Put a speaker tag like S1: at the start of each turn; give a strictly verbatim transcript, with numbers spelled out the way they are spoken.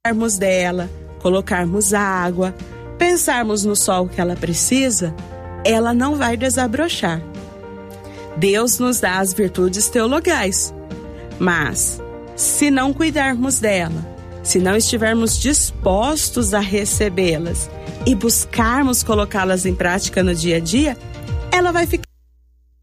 S1: cuidarmos dela, colocarmos água, pensarmos no sol que ela precisa, ela não vai desabrochar. Deus nos dá as virtudes teologais, mas se não cuidarmos dela, se não estivermos dispostos a recebê-las e buscarmos colocá-las em prática no dia a dia, ela vai ficar